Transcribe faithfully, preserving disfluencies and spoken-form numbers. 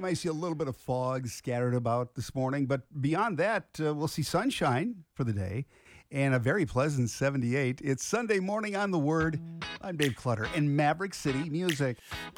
might see a little bit of fog scattered about this morning, but beyond that, uh, we'll see sunshine for the day and a very pleasant seventy-eight. It's Sunday morning on The Word. I'm Dave Clutter in Maverick City Music.